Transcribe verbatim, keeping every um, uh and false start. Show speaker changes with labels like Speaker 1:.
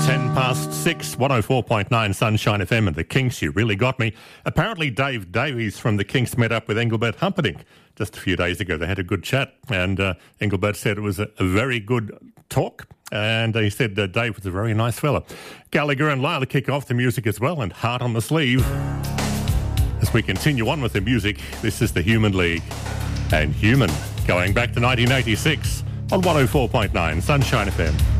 Speaker 1: ten past six, one oh four point nine Sunshine F M and the Kinks, You Really Got Me. Apparently Dave Davies from the Kinks met up with Engelbert Humperdinck just a few days ago. They had a good chat, and uh, Engelbert said it was a, a very good talk, and he said uh, Dave was a very nice fella. Gallagher and Lyle kick off the music as well, and Heart on the Sleeve. As we continue on with the music, this is the Human League and Human, going back to nineteen eighty-six on one oh four point nine Sunshine F M.